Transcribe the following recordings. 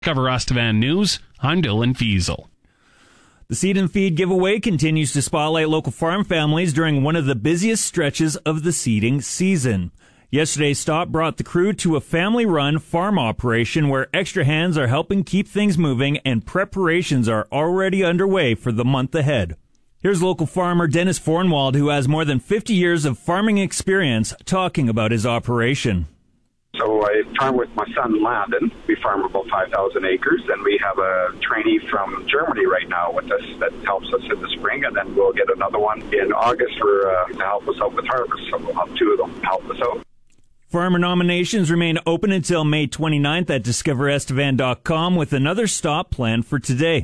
Cover Estevan News, I'm Dylan Fiesel. The Seed and Feed giveaway continues to spotlight local farm families during one of the busiest stretches of the seeding season. Yesterday's stop brought the crew to a family-run farm operation where extra hands are helping keep things moving and preparations are already underway for the month ahead. Here's local farmer Dennis Fornwald, who has more than 50 years of farming experience, talking about his operation. So I farm with my son Landon. We farm about 5,000 acres, and we have a trainee from Germany right now with us that helps us in the spring, and then we'll get another one in August to help us out with harvest. So we'll have two of them help us out. Farmer nominations remain open until May 29th at discoverestevan.com with another stop planned for today.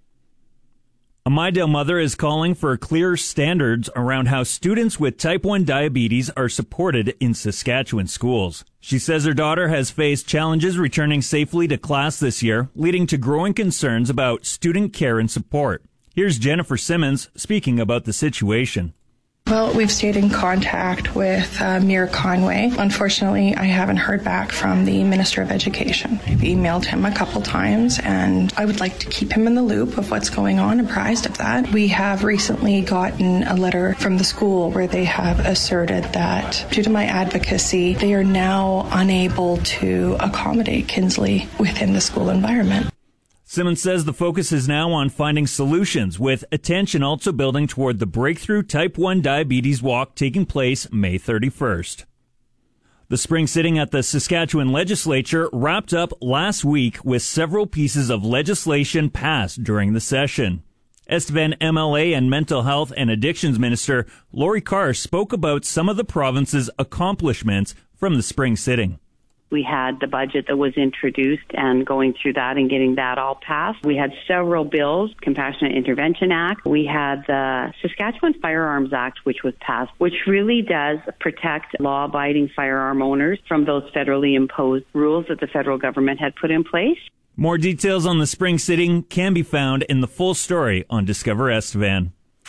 A Mydale mother is calling for clearer standards around how students with type 1 diabetes are supported in Saskatchewan schools. She says her daughter has faced challenges returning safely to class this year, leading to growing concerns about student care and support. Here's Jennifer Simmons speaking about the situation. Well, we've stayed in contact with Mayor Conway. Unfortunately, I haven't heard back from the Minister of Education. I've emailed him a couple times, and I would like to keep him in the loop of what's going on, apprised of that. We have recently gotten a letter from the school where they have asserted that due to my advocacy, they are now unable to accommodate Kinsley within the school environment. Simmons says the focus is now on finding solutions, with attention also building toward the Breakthrough Type 1 Diabetes Walk taking place May 31st. The spring sitting at the Saskatchewan Legislature wrapped up last week with several pieces of legislation passed during the session. Estevan MLA and Mental Health and Addictions Minister Lori Carr spoke about some of the province's accomplishments from the spring sitting. We had the budget that was introduced and going through that and getting that all passed. We had several bills, Compassionate Intervention Act. We had the Saskatchewan Firearms Act, which was passed, which really does protect law-abiding firearm owners from those federally imposed rules that the federal government had put in place. More details on the spring sitting can be found in the full story on Discover Estevan.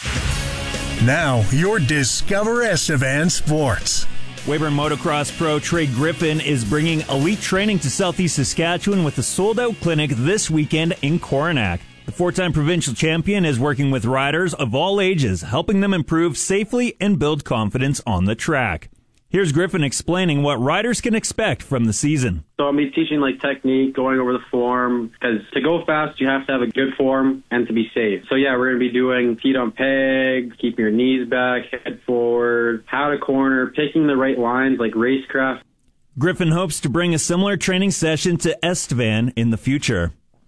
Now, your Discover Estevan Sports. Weyburn Motocross Pro Trey Griffin is bringing elite training to Southeast Saskatchewan with a sold-out clinic this weekend in Coronach. The four-time provincial champion is working with riders of all ages, helping them improve safely and build confidence on the track. Here's Griffin explaining what riders can expect from the season. So I'll be teaching technique, going over the form, because to go fast, you have to have a good form and to be safe. So yeah, we're going to be doing feet on pegs, keeping your knees back, head forward, how to corner, picking the right lines like racecraft. Griffin hopes to bring a similar training session to Estevan in the future.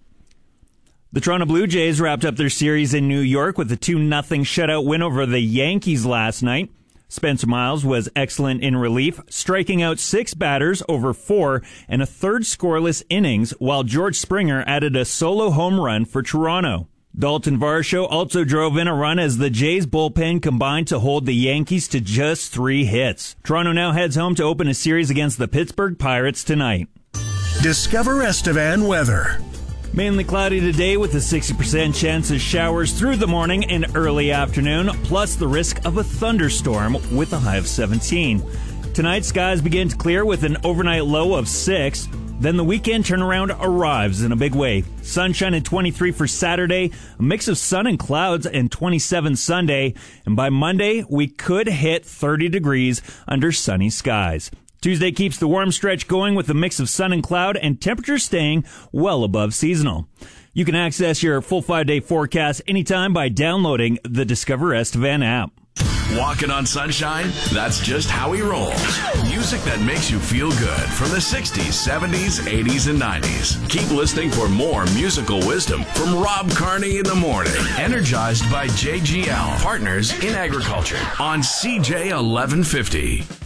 The Toronto Blue Jays wrapped up their series in New York with a 2-0 shutout win over the Yankees last night. Spencer Miles was excellent in relief, striking out 6 batters over 4 and a third scoreless innings, while George Springer added a solo home run for Toronto. Dalton Varsho also drove in a run as the Jays bullpen combined to hold the Yankees to just 3 hits. Toronto now heads home to open a series against the Pittsburgh Pirates tonight. Discover Estevan weather. Mainly cloudy today with a 60% chance of showers through the morning and early afternoon, plus the risk of a thunderstorm with a high of 17. Tonight, skies begin to clear with an overnight low of 6. Then the weekend turnaround arrives in a big way. Sunshine at 23 for Saturday, a mix of sun and clouds, and 27 Sunday. And by Monday, we could hit 30 degrees under sunny skies. Tuesday keeps the warm stretch going with a mix of sun and cloud and temperatures staying well above seasonal. You can access your full 5-day forecast anytime by downloading the Discover Estevan app. Walking on sunshine? That's just how he rolls. Music that makes you feel good from the 60s, 70s, 80s, and 90s. Keep listening for more musical wisdom from Rob Carney in the morning. Energized by JGL, Partners in Agriculture on CJ 1150.